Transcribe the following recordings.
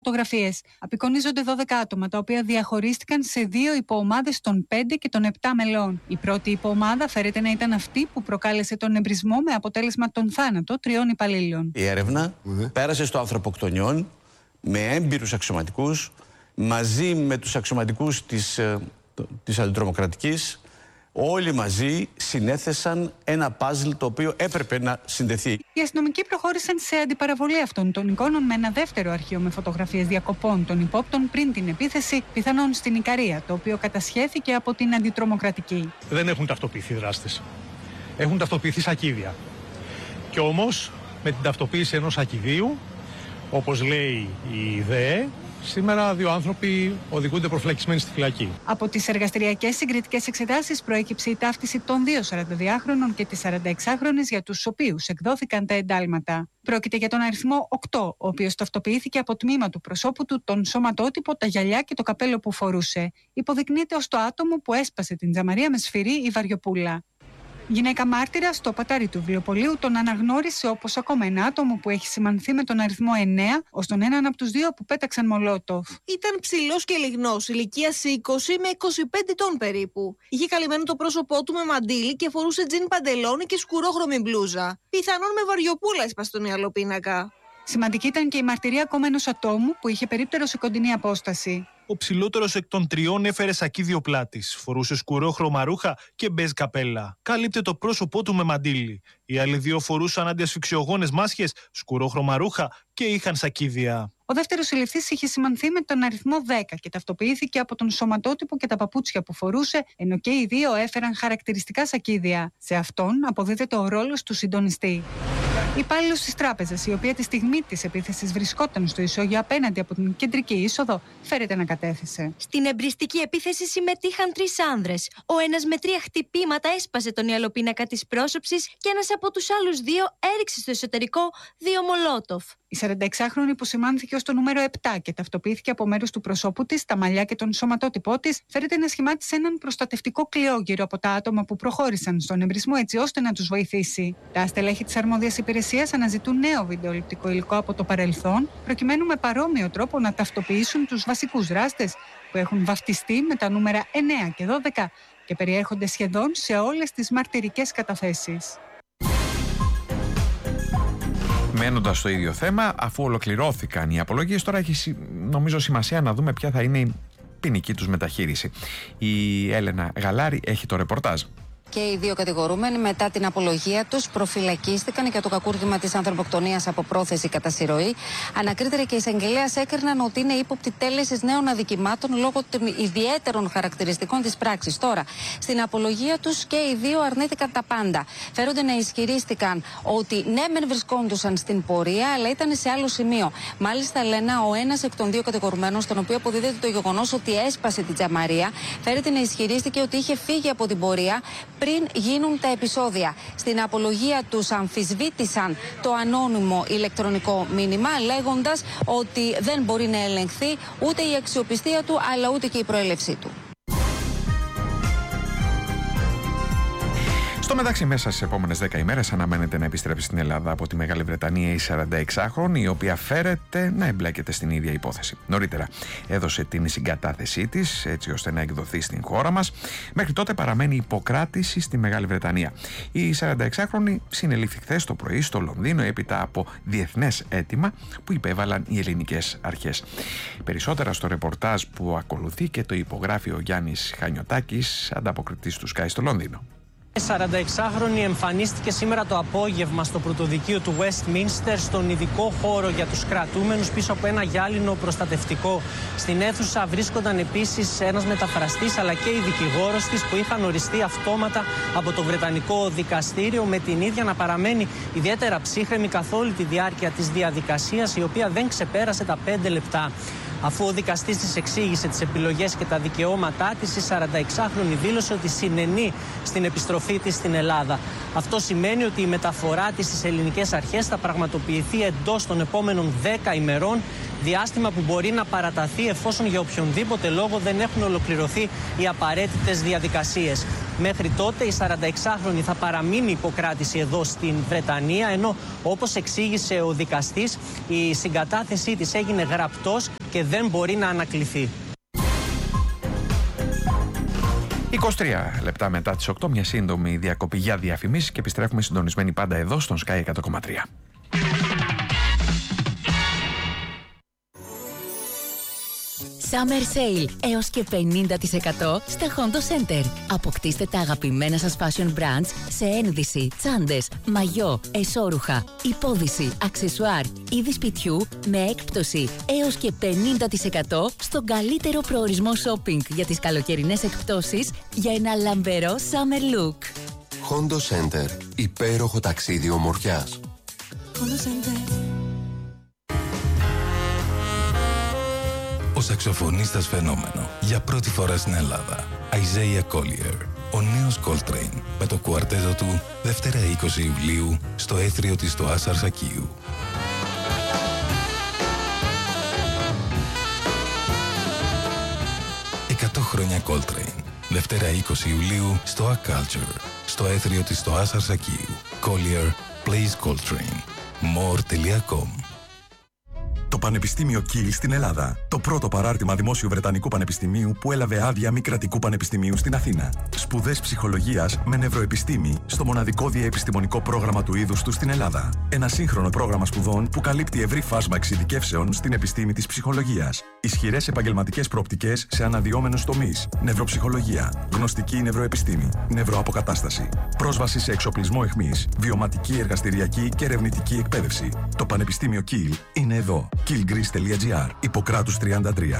Φωτογραφίες. Απεικονίζονται 12 άτομα, τα οποία διαχωρίστηκαν σε 2 υποομάδες των 5 και των 7 μελών. Η πρώτη υποομάδα φέρεται να ήταν αυτή που προκάλεσε τον εμπρισμό με αποτέλεσμα τον θάνατο 3 υπαλλήλων. Η έρευνα πέρασε στο ανθρωποκτονιών με έμπειρους αξιωματικούς, μαζί με τους αξιωματικούς της αντιτρομοκρατικής. Όλοι μαζί συνέθεσαν ένα παζλ το οποίο έπρεπε να συνδεθεί. Οι αστυνομικοί προχώρησαν σε αντιπαραβολή αυτών των εικόνων με ένα δεύτερο αρχείο με φωτογραφίες διακοπών των υπόπτων πριν την επίθεση, πιθανόν στην Ικαρία, το οποίο κατασχέθηκε από την αντιτρομοκρατική. Δεν έχουν ταυτοποιηθεί δράστες. Έχουν ταυτοποιηθεί σακίδια. Και όμως με την ταυτοποίηση ενός σακιδίου, όπως λέει η ΔΕΕ, σήμερα 2 άνθρωποι οδηγούνται προφυλακισμένοι στη φυλακή. Από τις εργαστηριακές συγκριτικές εξετάσεις προέκυψε η ταύτιση των 2 42χρονων και της 46χρονης για τους οποίους εκδόθηκαν τα εντάλματα. Πρόκειται για τον αριθμό 8, ο οποίος ταυτοποιήθηκε από τμήμα του προσώπου του, τον σωματότυπο, τα γυαλιά και το καπέλο που φορούσε. Υποδεικνύεται ως το άτομο που έσπασε την τζαμαρία με σφυρί η Βαριοπούλα. Γυναίκα μάρτυρα στο πατάρι του βιβλιοπωλείου τον αναγνώρισε όπως ακόμα ένα άτομο που έχει σημανθεί με τον αριθμό 9 ως τον έναν από τους 2 που πέταξαν μολότοφ. Ήταν ψηλός και λιγνός, ηλικίας 20 με 25 ετών περίπου. Είχε καλυμμένο το πρόσωπό του με μαντίλι και φορούσε τζιν παντελόνι και σκουρόχρωμη μπλούζα. Πιθανόν με Βαριοπούλα έσπασε τον ιαλοπίνακα. Σημαντική ήταν και η μαρτυρία ακόμα ενός ατόμου που είχε περίπτερο σε κοντινή απόσταση. Ο ψηλότερος εκ των 3 έφερε σακίδιο πλάτης, φορούσε σκουρόχρωμα ρούχα και μπέζ καπέλα. Κάλυπτε το πρόσωπό του με μαντίλι. Οι άλλοι 2 φορούσαν αντιασφυξιογόνες μάσχες, σκουρόχρωμα ρούχα και είχαν σακίδια. Ο δεύτερος συλληφθής είχε σημανθεί με τον αριθμό 10 και ταυτοποιήθηκε από τον σωματότυπο και τα παπούτσια που φορούσε, ενώ και οι 2 έφεραν χαρακτηριστικά σακίδια. Σε αυτόν αποδίδεται ο ρόλος του συντονιστή. Υπάλληλος της τράπεζας, η οποία τη στιγμή της επίθεσης βρισκόταν στο ισόγειο απέναντι από την κεντρική είσοδο, φέρεται να κατέθεσε. Στην εμπριστική επίθεση συμμετείχαν 3 άνδρες. Ο ένας με 3 χτυπήματα έσπασε τον ιαλοπίνακα της πρόσωψης και ένας από τους άλλους 2 έριξε στο εσωτερικό 2 μολότοφ. Η 46χρονη υποσημάνθηκε ως το νούμερο 7 και ταυτοποιήθηκε από μέρους του προσώπου της, τα μαλλιά και τον σωματότυπό της, φέρεται να σχημάτισε έναν προστατευτικό κλειό γύρω από τα άτομα που προχώρησαν στον εμπρισμό έτσι ώστε να τους βοηθήσει. Τα στελέχη της αρμόδιας υπηρεσίας αναζητούν νέο βιντεοληπτικό υλικό από το παρελθόν, προκειμένου με παρόμοιο τρόπο να ταυτοποιήσουν τους βασικούς δράστες που έχουν βαφτιστεί με τα νούμερα 9 και 12 και περιέρχονται σχεδόν σε όλες τις μαρτυρικές καταθέσεις. Μένοντας στο ίδιο θέμα, αφού ολοκληρώθηκαν οι απολογίες, τώρα έχει νομίζω σημασία να δούμε ποια θα είναι η ποινική τους μεταχείριση. Η Έλενα Γαλάρη έχει το ρεπορτάζ. Και οι 2 κατηγορούμενοι μετά την απολογία τους προφυλακίστηκαν για το κακούργημα της ανθρωποκτονίας από πρόθεση κατά συρροή. Ανακρίτρια και εισαγγελέας έκριναν ότι είναι ύποπτοι τέλεσης νέων αδικημάτων λόγω των ιδιαίτερων χαρακτηριστικών της πράξης. Τώρα, στην απολογία τους και οι 2 αρνήθηκαν τα πάντα. Φέρονται να ισχυρίστηκαν ότι ναι, μεν βρισκόντουσαν στην πορεία, αλλά ήταν σε άλλο σημείο. Μάλιστα, λένε, ο ένας εκ των 2 κατηγορουμένων, στον οποίο αποδίδεται το γεγονός ότι έσπασε την τζαμαρία, φέρεται να ισχυρίστηκε ότι είχε φύγει από την πορεία πριν γίνουν τα επεισόδια. Στην απολογία τους αμφισβήτησαν το ανώνυμο ηλεκτρονικό μήνυμα, λέγοντας ότι δεν μπορεί να ελεγχθεί ούτε η αξιοπιστία του, αλλά ούτε και η προέλευσή του. Στο μεταξύ, μέσα στις επόμενες 10 ημέρες αναμένεται να επιστρέψει στην Ελλάδα από τη Μεγάλη Βρετανία η 46χρονη, η οποία φέρεται να εμπλέκεται στην ίδια υπόθεση. Νωρίτερα έδωσε την συγκατάθεσή της, έτσι ώστε να εκδοθεί στην χώρα μας. Μέχρι τότε παραμένει υποκράτηση στη Μεγάλη Βρετανία. Η 46χρονη συνελήφθη χθες το πρωί στο Λονδίνο, έπειτα από διεθνές αίτημα που υπέβαλαν οι ελληνικές αρχές. Περισσότερα στο ρεπορτάζ που ακολουθεί και το υπογράφει ο Γιάννης Χανιωτάκης, ανταποκριτής του Sky στο Λονδίνο. Η 46χρονη εμφανίστηκε σήμερα το απόγευμα στο πρωτοδικείο του Westminster, στον ειδικό χώρο για τους κρατούμενους, πίσω από ένα γυάλινο προστατευτικό. Στην αίθουσα βρίσκονταν επίσης ένας μεταφραστής αλλά και η δικηγόρος της, που είχαν οριστεί αυτόματα από το Βρετανικό Δικαστήριο, με την ίδια να παραμένει ιδιαίτερα ψύχρεμη καθ' όλη τη διάρκεια της διαδικασίας, η οποία δεν ξεπέρασε τα 5 λεπτά. Αφού ο δικαστής της εξήγησε τις επιλογές και τα δικαιώματά της, η 46χρονη δήλωσε ότι συνενεί στην επιστροφή της στην Ελλάδα. Αυτό σημαίνει ότι η μεταφορά της στις ελληνικές αρχές θα πραγματοποιηθεί εντός των επόμενων 10 ημερών, διάστημα που μπορεί να παραταθεί εφόσον για οποιονδήποτε λόγο δεν έχουν ολοκληρωθεί οι απαραίτητες διαδικασίες. Μέχρι τότε η 46χρονη θα παραμείνει υποκράτηση εδώ στην Βρετανία, ενώ όπως εξήγησε ο δικαστής, η συγκατάθεσή της έγινε γραπτός και δεν μπορεί να ανακληθεί. 23 λεπτά μετά τις 8, μια σύντομη διακοπή για διαφημίσεις και επιστρέφουμε συντονισμένοι πάντα εδώ στον Sky 100,3. Summer Sale έως και 50% στα Hondo Center. Αποκτήστε τα αγαπημένα σας fashion brands σε ένδυση, τσάντες, μαγιό, εσώρουχα, υπόδυση, αξεσουάρ, είδη σπιτιού με έκπτωση έως και 50% στον καλύτερο προορισμό shopping για τις καλοκαιρινές εκπτώσεις για ένα λαμπερό summer look. Hondo Center. Υπέροχο ταξίδι ομορφιάς. Hondo Center. Ο σαξοφωνίστας φαινόμενο για πρώτη φορά στην Ελλάδα, Isaiah Collier, ο νέος Coltrane, με το κουαρτέτο του Δευτέρα 20 Ιουλίου στο έθριο της στο Άσαρ Σακίου. 100 χρόνια Coltrane, Δευτέρα 20 Ιουλίου στο A Culture, στο έθριο της στο Άσαρ Σακίου. Collier plays Coltrane. More.com. Το Πανεπιστήμιο Kiel στην Ελλάδα. Το πρώτο παράρτημα δημόσιου Βρετανικού Πανεπιστημίου που έλαβε άδεια μη κρατικού πανεπιστημίου στην Αθήνα. Σπουδές ψυχολογίας με νευροεπιστήμη στο μοναδικό διαεπιστημονικό πρόγραμμα του είδους του στην Ελλάδα. Ένα σύγχρονο πρόγραμμα σπουδών που καλύπτει ευρύ φάσμα εξειδικεύσεων στην επιστήμη της ψυχολογίας. Ισχυρές επαγγελματικές προοπτικές σε αναδυόμενους τομείς. Νευροψυχολογία, γνωστική νευροεπιστήμη, νευροαποκατάσταση. Πρόσβαση σε εξοπλισμό αιχμής, βιωματική, εργαστηριακή και ερευνητική εκπαίδευση. Το Πανεπιστήμιο Kiel είναι εδώ. kielgreece.gr, Ιπποκράτους 33.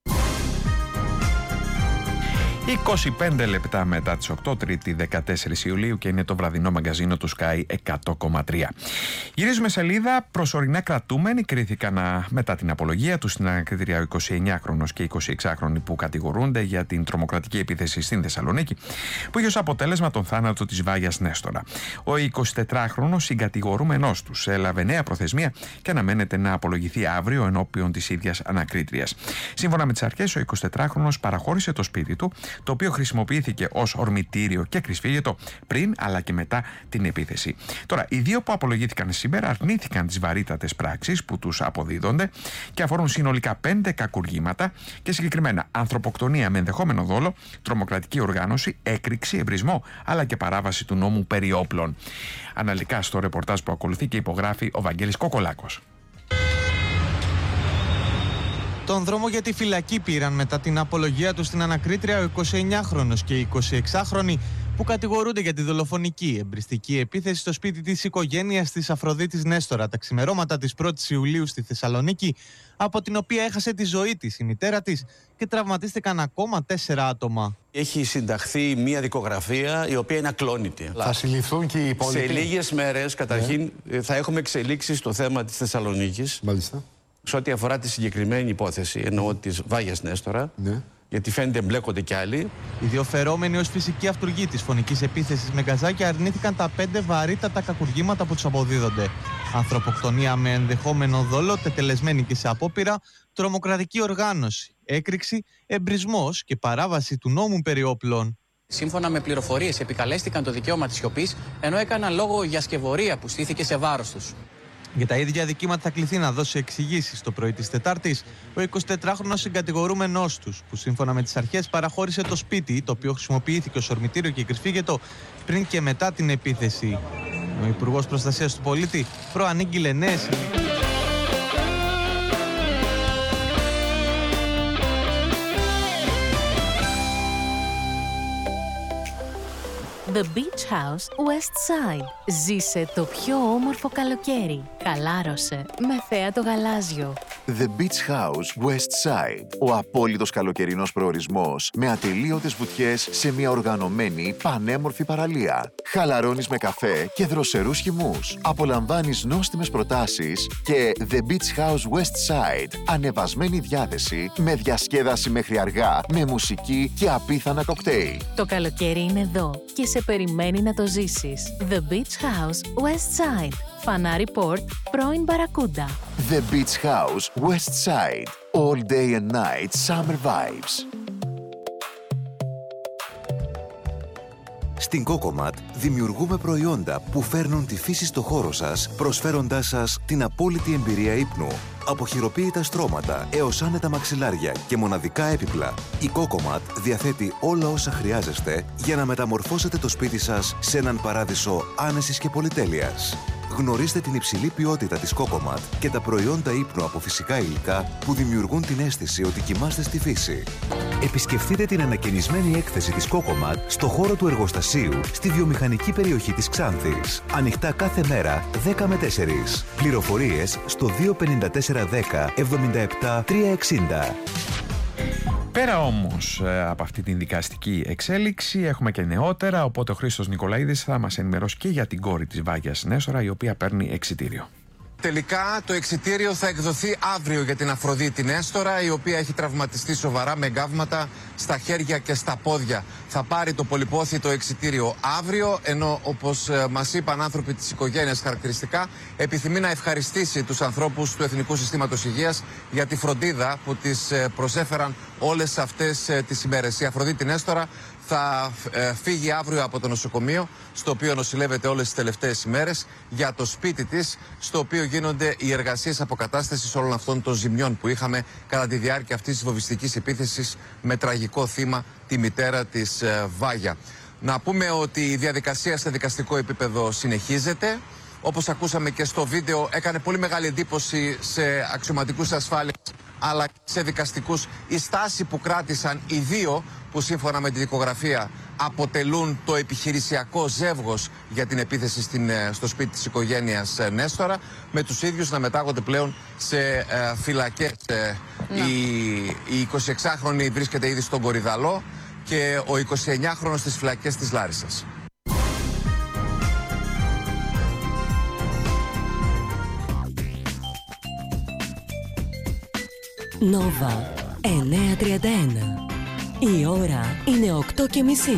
25 λεπτά μετά τις 8, Τρίτη 14 Ιουλίου και είναι το βραδινό μαγκαζίνο του Sky 100,3. Γυρίζουμε σελίδα. Προσωρινά κρατούμενοι κρίθηκαν μετά την απολογία του στην ανακρίτρια ο 29χρονος και 26χρονοι που κατηγορούνται για την τρομοκρατική επίθεση στην Θεσσαλονίκη, που είχε ως αποτέλεσμα τον θάνατο της Βάγιας Νέστορα. Ο 24χρονος συγκατηγορούμενός τους έλαβε νέα προθεσμία και αναμένεται να απολογηθεί αύριο ενώπιον της ίδιας ανακρίτριας. Σύμφωνα με τις αρχές, ο 24χρονος παραχώρησε το σπίτι του, το οποίο χρησιμοποιήθηκε ως ορμητήριο και κρυσφύγετο πριν αλλά και μετά την επίθεση. Τώρα, οι δύο που απολογήθηκαν σήμερα αρνήθηκαν τις βαρύτατες πράξεις που τους αποδίδονται και αφορούν συνολικά 5 κακουργήματα και συγκεκριμένα ανθρωποκτονία με ενδεχόμενο δόλο, τρομοκρατική οργάνωση, έκρηξη, εμπρισμό αλλά και παράβαση του νόμου περί όπλων. Αναλυτικά στο ρεπορτάζ που ακολουθεί και υπογράφει ο Βαγγέλης Κοκολάκος. Τον δρόμο για τη φυλακή πήραν μετά την απολογία του στην ανακρίτρια ο 29χρονος και η 26χρονη που κατηγορούνται για τη δολοφονική εμπριστική επίθεση στο σπίτι της οικογένειας της Αφροδίτης Νέστορα τα ξημερώματα της 1ης Ιουλίου στη Θεσσαλονίκη, από την οποία έχασε τη ζωή της η μητέρα της και τραυματίστηκαν ακόμα 4 άτομα. Έχει συνταχθεί μια δικογραφία η οποία είναι ακλόνητη. Θα συλληφθούν και οι υπόλοιποι. Σε λίγες μέρες, καταρχήν, θα έχουμε εξελίξεις στο θέμα της Θεσσαλονίκης. Μάλιστα. Σε ό,τι αφορά τη συγκεκριμένη υπόθεση, εννοώ της Βάγιας Νέστορα, γιατί φαίνεται εμπλέκονται κι άλλοι. Οι δύο φερόμενοι ως φυσικοί αυτούργοι της φωνικής επίθεσης με γκαζάκια αρνήθηκαν τα 5 βαρύτατα κακουργήματα που τους αποδίδονται. Ανθρωποκτονία με ενδεχόμενο δόλο, τετελεσμένη και σε απόπειρα, τρομοκρατική οργάνωση, έκρηξη, εμπρισμός και παράβαση του νόμου περί όπλων. Σύμφωνα με πληροφορίες, επικαλέστηκαν το δικαίωμα της σιωπής, ενώ έκαναν λόγο για σκευωρία που στήθηκε σε βάρος τους. Για τα ίδια δικήματα θα κληθεί να δώσει εξηγήσεις το πρωί της Τετάρτης ο 24χρονος συγκατηγορούμενός τους, που σύμφωνα με τις αρχές παραχώρησε το σπίτι, το οποίο χρησιμοποιήθηκε ως ορμητήριο και κρυσφύγετο πριν και μετά την επίθεση. Ο Υπουργός Προστασίας του Πολίτη προανήγγειλε νέες. The Beach House West Side. Ζήσε το πιο όμορφο καλοκαίρι. Χαλάρωσε με θέα το γαλάζιο. The Beach House West Side. Ο απόλυτος καλοκαιρινός προορισμός με ατελείωτες βουτιές σε μια οργανωμένη πανέμορφη παραλία. Χαλαρώνεις με καφέ και δροσερούς χυμούς. Απολαμβάνεις νόστιμες προτάσεις και The Beach House West Side. Ανεβασμένη διάθεση με διασκέδαση μέχρι αργά, με μουσική και απίθανα κοκτέιλ. Το καλοκαίρι είναι εδώ και σε περιμένει να το ζήσεις. The Beach House West Side. Φανάρι Port, πρώην Μπαρακούντα. The Beach House West Side. All day and night summer vibes. Στην Cocomat δημιουργούμε προϊόντα που φέρνουν τη φύση στο χώρο σας, προσφέροντάς σας την απόλυτη εμπειρία ύπνου. Από χειροποίητα στρώματα έως άνετα μαξιλάρια και μοναδικά έπιπλα, η Cocomat διαθέτει όλα όσα χρειάζεστε για να μεταμορφώσετε το σπίτι σας σε έναν παράδεισο άνεσης και πολυτέλειας. Γνωρίστε την υψηλή ποιότητα της Cocomat και τα προϊόντα ύπνου από φυσικά υλικά που δημιουργούν την αίσθηση ότι κοιμάστε στη φύση. Επισκεφτείτε την ανακαινισμένη έκθεση της Cocomat στο χώρο του εργοστασίου στη βιομηχανική περιοχή της Ξάνθης. Ανοιχτά κάθε μέρα 10 με 4. Πληροφορίες στο 25410 77 360. Πέρα όμως από αυτή την δικαστική εξέλιξη έχουμε και νεότερα, οπότε ο Χρήστος Νικολαίδης θα μας ενημερώσει και για την κόρη της Βάγιας Νέστορα, η οποία παίρνει εξιτήριο. Τελικά το εξιτήριο θα εκδοθεί αύριο για την Αφροδίτη Νέστορα, η οποία έχει τραυματιστεί σοβαρά με εγκάβματα στα χέρια και στα πόδια. Θα πάρει το πολυπόθητο εξιτήριο αύριο, ενώ όπως μας είπαν άνθρωποι της οικογένειας χαρακτηριστικά, επιθυμεί να ευχαριστήσει τους ανθρώπους του Εθνικού Συστήματος Υγείας για τη φροντίδα που της προσέφεραν όλες αυτές τις ημέρες. Η Αφροδίτη Νέστορα θα φύγει αύριο από το νοσοκομείο, στο οποίο νοσηλεύεται όλες τις τελευταίες ημέρες, για το σπίτι της, στο οποίο γίνονται οι εργασίες αποκατάστασης όλων αυτών των ζημιών που είχαμε κατά τη διάρκεια αυτής της βομβιστικής επίθεσης, με τραγικό θύμα τη μητέρα της Βάγια. Να πούμε ότι η διαδικασία σε δικαστικό επίπεδο συνεχίζεται. Όπως ακούσαμε και στο βίντεο, έκανε πολύ μεγάλη εντύπωση σε αξιωματικούς ασφάλειας αλλά και σε δικαστικούς η στάση που κράτησαν οι δύο που σύμφωνα με τη δικογραφία αποτελούν το επιχειρησιακό ζεύγος για την επίθεση στο σπίτι της οικογένειας Νέστορα, με τους ίδιους να μετάγονται πλέον σε φυλακές. Η 26χρονη βρίσκεται ήδη στον Κορυδαλό και ο 29χρονος στις φυλακές της Λάρισσας. Νόβα 9:31. Η ώρα είναι 8:30.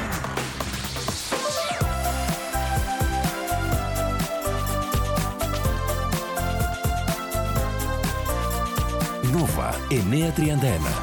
Νόβα 9:31.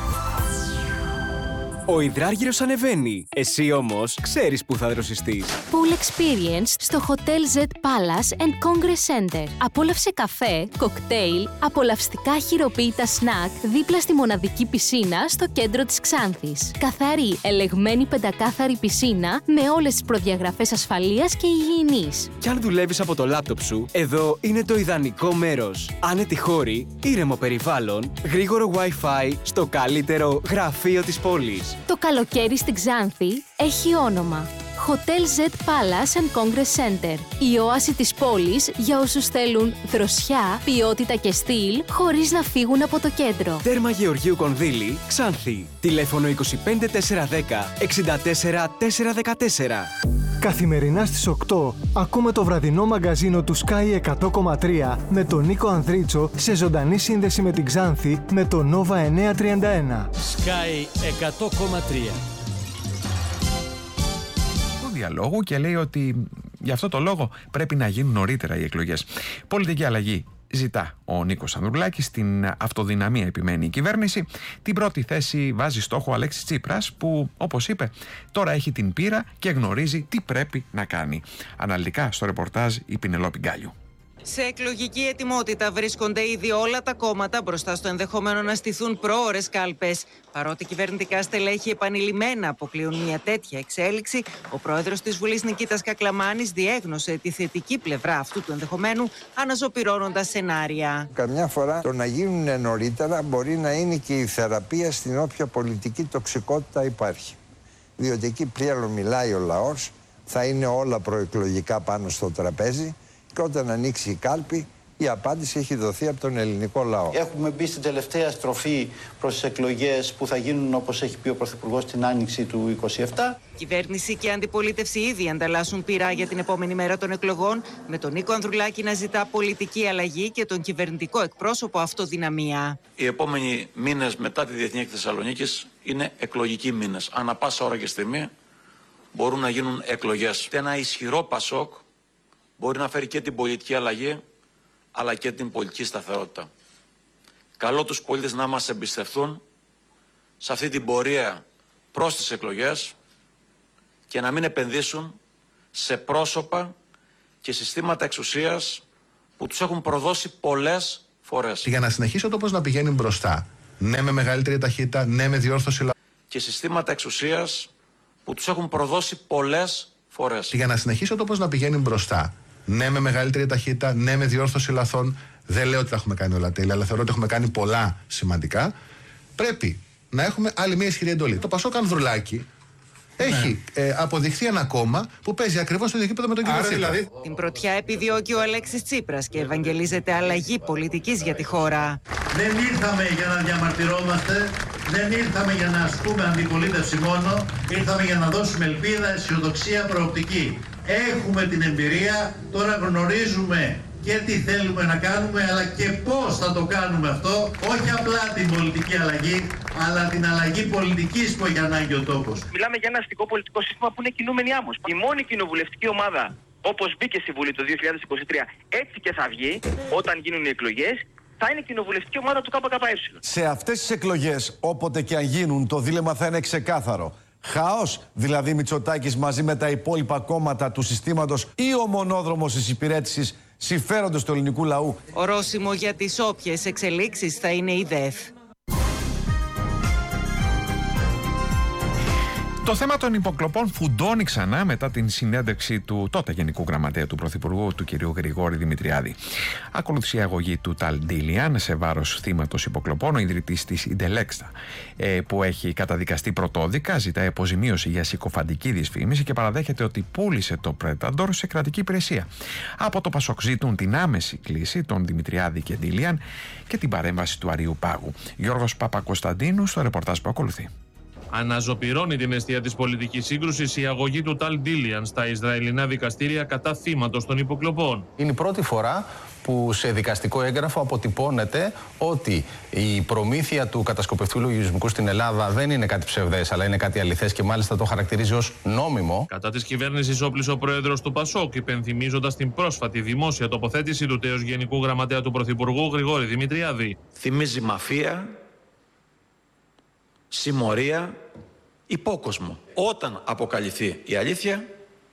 Ο υδράργυρος ανεβαίνει. Εσύ όμως ξέρεις που θα δροσιστείς. Pool Experience στο Hotel Z Palace and Congress Center. Απόλαυσε καφέ, κοκτέιλ, απολαυστικά χειροποίητα σνακ δίπλα στη μοναδική πισίνα στο κέντρο της Ξάνθης. Καθαρή, ελεγμένη πεντακάθαρη πισίνα με όλες τις προδιαγραφές ασφαλείας και υγιεινής. Κι αν δουλεύεις από το λάπτοπ σου, εδώ είναι το ιδανικό μέρος. Άνετη χώρη, ήρεμο περιβάλλον, γρήγορο Wi-Fi στο καλύτερο γραφείο της πόλης. Το καλοκαίρι στην Ξάνθη έχει όνομα. Hotel Z Palace and Congress Center. Η όαση της πόλης για όσους θέλουν δροσιά, ποιότητα και στυλ χωρίς να φύγουν από το κέντρο. Τέρμα Γεωργίου Κονδύλη, Ξάνθη. Τηλέφωνο 25 410 64 414. Καθημερινά στις 8 ακούμε το βραδινό μαγκαζίνο του Sky 100,3 με τον Νίκο Ανδρίτσο σε ζωντανή σύνδεση με την Ξάνθη με το Nova 931. Sky 100,3. Διαλόγου και λέει ότι γι' αυτό το λόγο πρέπει να γίνουν νωρίτερα οι εκλογές. Πολιτική αλλαγή ζητά ο Νίκος Ανδρουλάκης, στην αυτοδυναμία επιμένει η κυβέρνηση. Την πρώτη θέση βάζει στόχο ο Αλέξης Τσίπρας, που όπως είπε τώρα έχει την πείρα και γνωρίζει τι πρέπει να κάνει. Αναλυτικά στο ρεπορτάζ η Πινελόπη Γκάλιου. Σε εκλογική ετοιμότητα βρίσκονται ήδη όλα τα κόμματα μπροστά στο ενδεχόμενο να στηθούν προώρες κάλπες. Παρότι κυβερνητικά στελέχη επανειλημμένα αποκλείουν μια τέτοια εξέλιξη, ο πρόεδρος της Βουλής Νικήτας Κακλαμάνης διέγνωσε τη θετική πλευρά αυτού του ενδεχομένου, αναζωπυρώνοντας σενάρια. Καμιά φορά το να γίνουν νωρίτερα μπορεί να είναι και η θεραπεία στην όποια πολιτική τοξικότητα υπάρχει. Διότι εκεί πλέον μιλάει ο λαός, θα είναι όλα προεκλογικά πάνω στο τραπέζι. Και όταν ανοίξει η κάλπη, η απάντηση έχει δοθεί από τον ελληνικό λαό. Έχουμε μπει στην τελευταία στροφή προς τις εκλογές που θα γίνουν, όπως έχει πει ο Πρωθυπουργός, την άνοιξη του 2027. Κυβέρνηση και αντιπολίτευση ήδη ανταλλάσσουν πειρά για την επόμενη μέρα των εκλογών, με τον Νίκο Ανδρουλάκη να ζητά πολιτική αλλαγή και τον κυβερνητικό εκπρόσωπο αυτοδυναμία. Οι επόμενοι μήνες μετά τη Διεθνή Έκθεση Θεσσαλονίκης είναι εκλογικοί μήνες. Ανά πάσα ώρα και στιγμή μπορούν να γίνουν εκλογές. Ένα ισχυρό Πασόκ μπορεί να φέρει και την πολιτική αλλαγή, αλλά και την πολιτική σταθερότητα. Καλώ τους πολίτες να μας εμπιστευτούν σε αυτή την πορεία προς τις εκλογές και να μην επενδύσουν σε πρόσωπα και συστήματα εξουσίας που τους έχουν προδώσει πολλές φορές. Για να συνεχίσει ο τόπος να πηγαίνει μπροστά, ναι με μεγαλύτερη ταχύτητα, ναι με διόρθωση και συστήματα εξουσίας που τους έχουν προδώσει πολλές φορές. Για να συνεχίσει ο τόπος να πηγαίνει μπροστά, ναι με μεγαλύτερη ταχύτητα, ναι με διόρθωση λαθών, δεν λέω ότι τα έχουμε κάνει όλα τέλεια, αλλά θεωρώ ότι έχουμε κάνει πολλά σημαντικά. Πρέπει να έχουμε άλλη μια ισχυρή εντολή. Το Πασόκ Ανδρουλάκη έχει αποδειχθεί ένα κόμμα που παίζει ακριβώς στο ίδιο επίπεδο με τον κύριο Τσίπρα. Δηλαδή... Την πρωτιά επιδιώκει ο Αλέξης Τσίπρας και ευαγγελίζεται αλλαγή πολιτικής για τη χώρα. Δεν ήρθαμε για να διαμαρτυρόμαστε, δεν ήρθαμε για να ασκούμε αντιπολίτευση μόνο, ήρθαμε για να δώσουμε ελπίδα, αισιοδοξία, προοπτική. Έχουμε την εμπειρία, τώρα γνωρίζουμε και τι θέλουμε να κάνουμε, αλλά και πώς θα το κάνουμε αυτό, όχι απλά την πολιτική αλλαγή, αλλά την αλλαγή πολιτικής που έχει ανάγκη ο τόπος. Μιλάμε για ένα αστικό πολιτικό σύστημα που είναι κινούμενη άμμος. Η μόνη κοινοβουλευτική ομάδα, όπως μπήκε στη Βουλή το 2023, έτσι και θα βγει, όταν γίνουν οι εκλογές, θα είναι κοινοβουλευτική ομάδα του ΚΚΕ. Σε αυτές τις εκλογές, όποτε και αν γίνουν, το δίλεμμα θα είναι ξεκάθαρο. Χαός, δηλαδή Μητσοτάκης μαζί με τα υπόλοιπα κόμματα του συστήματος ή ο μονόδρομος της υπηρέτησης συμφέροντος του ελληνικού λαού. Ορόσημο για τις όποιες εξελίξεις θα είναι η ΔΕΘ. Το θέμα των υποκλοπών φουντώνει ξανά μετά την συνέντευξη του τότε Γενικού Γραμματέα του Πρωθυπουργού, του κ. Γρηγόρη Δημητριάδη. Ακολούθησε η αγωγή του Ταλντίλιαν σε βάρος θύματος υποκλοπών. Ο ιδρυτής της Ιντελέξτα, που έχει καταδικαστεί πρωτόδικα, ζητάει αποζημίωση για συκοφαντική δυσφήμιση και παραδέχεται ότι πούλησε το Πρέταντορ σε κρατική υπηρεσία. Από το Πασόκ ζητούν την άμεση κλίση των Δημητριάδη και Ντίλιαν και την παρέμβαση του Αριού Πάγου. Γιώργος Παπακοσταντίνου στο ρεπορτάζ που ακολουθεί. Αναζωπυρώνει την αιστεία της πολιτικής σύγκρουσης η αγωγή του Ταλντίλιαν στα Ισραηλινά δικαστήρια κατά θύματος των υποκλοπών. Είναι η πρώτη φορά που σε δικαστικό έγγραφο αποτυπώνεται ότι η προμήθεια του κατασκοπευτικού λογισμικού στην Ελλάδα δεν είναι κάτι ψευδές, αλλά είναι κάτι αληθές και μάλιστα το χαρακτηρίζει ως νόμιμο. Κατά της κυβέρνησης όπλησε ο πρόεδρος του Πασόκ, υπενθυμίζοντας την πρόσφατη δημόσια τοποθέτηση του τέως Γενικού Γραμματέα του Πρωθυπουργού Γρηγόρη Δημητριάδη. Θυμίζει μαφία, συμμορία, υπόκοσμο. Όταν αποκαλυφθεί η αλήθεια,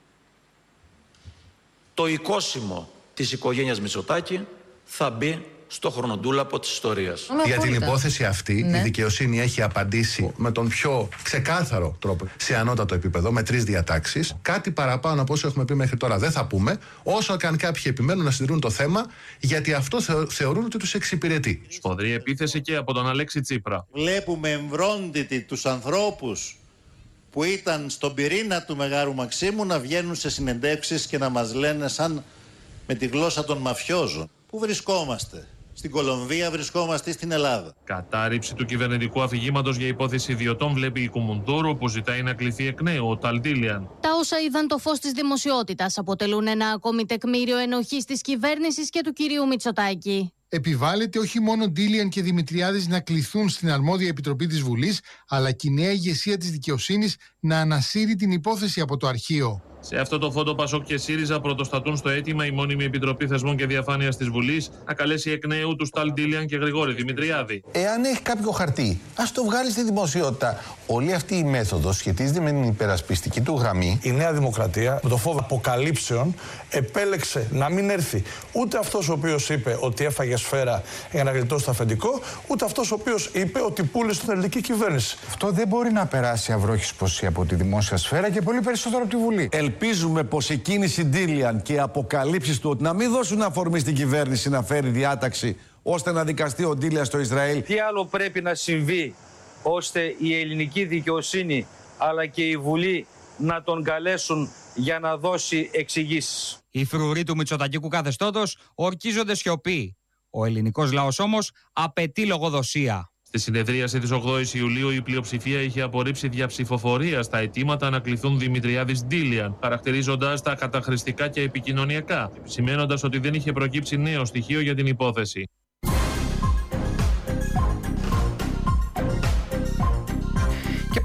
το οικόσιμο της οικογένειας Μητσοτάκη θα μπει στο χρονοτούλαπο της ιστορίας. Για την υπόθεση αυτή η δικαιοσύνη έχει απαντήσει με τον πιο ξεκάθαρο τρόπο σε ανώτατο επίπεδο, με 3 διατάξεις. Κάτι παραπάνω από όσο έχουμε πει μέχρι τώρα δεν θα πούμε, όσο και αν κάποιοι επιμένουν να συντηρούν το θέμα, γιατί αυτό θεωρούν ότι τους εξυπηρετεί. Σφοδρή επίθεση και από τον Αλέξη Τσίπρα. Βλέπουμε εμβρόντιτοι τους ανθρώπους που ήταν στον πυρήνα του Μεγάλου Μαξίμου να βγαίνουν σε συνεντεύξεις και να μας λένε σαν με τη γλώσσα των μαφιόζων. Πού βρισκόμαστε? Στην Κολομβία, βρισκόμαστε στην Ελλάδα. Κατάρριψη του κυβερνητικού αφηγήματος για υπόθεση ιδιωτών βλέπει η Κουμουντούρου, που ζητάει να κληθεί εκ νέου ο Ταλντίλιαν. Τα όσα είδαν το φως της δημοσιότητας αποτελούν ένα ακόμη τεκμήριο ενοχής της κυβέρνησης και του κυρίου Μητσοτάκη. Επιβάλλεται όχι μόνο Ντίλιαν και Δημητριάδης να κληθούν στην αρμόδια επιτροπή της Βουλής, αλλά και η νέα ηγεσία της δικαιοσύνης να ανασύρει την υπόθεση από το αρχείο. Σε αυτό το φόντο, Πασόκ και ΣΥΡΙΖΑ πρωτοστατούν στο αίτημα η μόνιμη Επιτροπή Θεσμών και Διαφάνειας της Βουλής να καλέσει εκ νέου τους Ταλντίλιαν και Γρηγόρη Δημητριάδη. Εάν έχει κάποιο χαρτί, ας το βγάλει στη δημοσιότητα. Όλη αυτή η μέθοδος σχετίζεται με την υπερασπιστική του γραμμή. Η Νέα Δημοκρατία, με το φόβο αποκαλύψεων, επέλεξε να μην έρθει ούτε αυτός ο οποίος είπε ότι έφαγε σφαίρα για να γλιτώσει το αφεντικό, ούτε αυτός ο οποίος είπε ότι πούλησε την ελληνική κυβέρνηση. Αυτό δεν μπορεί να περάσει αυρόχισπος από τη δημόσια σφαίρα και πολύ περισσότερο από τη Βουλή. Ελπίζουμε πως η κίνηση Ντίλιαν και οι αποκαλύψεις του να μην δώσουν αφορμή στην κυβέρνηση να φέρει διάταξη ώστε να δικαστεί ο Ντίλιαν στο Ισραήλ. Τι άλλο πρέπει να συμβεί ώστε η ελληνική δικαιοσύνη αλλά και η Βουλή να τον καλέσουν για να δώσει εξηγήσεις? Οι φρουροί του μητσοτακικού καθεστώτος ορκίζονται σιωπή. Ο ελληνικός λαός όμως απαιτεί λογοδοσία. Στη συνεδρίαση της 8ης Ιουλίου η πλειοψηφία είχε απορρίψει δια ψηφοφορία στα αιτήματα να κληθούν Δημητριάδης Ντίλιαν, χαρακτηρίζοντας τα καταχρηστικά και επικοινωνιακά, επισημαίνοντας ότι δεν είχε προκύψει νέο στοιχείο για την υπόθεση. Και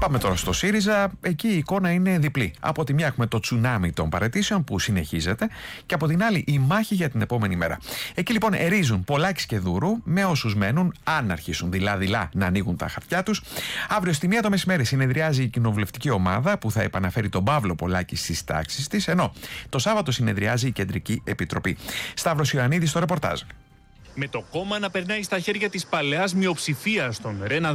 Πάμε τώρα στο ΣΥΡΙΖΑ. Εκεί η εικόνα είναι διπλή. Από τη μια έχουμε το τσουνάμι των παραιτήσεων που συνεχίζεται και από την άλλη η μάχη για την επόμενη μέρα. Εκεί λοιπόν ερίζουν Πολάκης και Δούρου με όσους μένουν, αν αρχίσουν δειλά-δειλά να ανοίγουν τα χαρτιά τους. Αύριο στη 1 το μεσημέρι συνεδριάζει η κοινοβουλευτική ομάδα που θα επαναφέρει τον Παύλο Πολάκη στις τάξεις της, ενώ το Σάββατο συνεδριάζει η Κεντρική Επιτροπή. Σταύρος Ιωαννίδης στο ρεπορτάζ. Με το κόμμα να περνάει στα χέρια της παλαιάς μειοψηφίας των ΡΕΝΑ